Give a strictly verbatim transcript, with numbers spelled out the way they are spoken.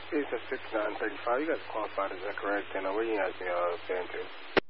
It's a six nine thirty five. You got to qualify. Is that correct? And uh, where you asking uh, fan to?